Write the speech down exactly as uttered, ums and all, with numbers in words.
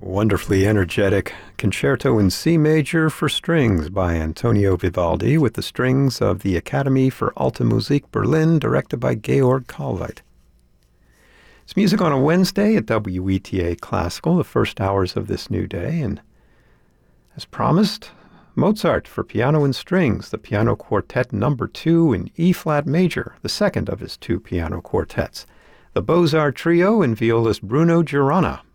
Wonderfully energetic Concerto in C Major for Strings by Antonio Vivaldi with the strings of the Academy for Alte Musik Berlin, directed by Georg Kallweit. It's music on a Wednesday at W E T A Classical, the first hours of this new day, and as promised, Mozart for piano and strings, the Piano Quartet number two in E-flat major, the second of his two piano quartets. The Beaux-Arts Trio and violist Bruno Girana.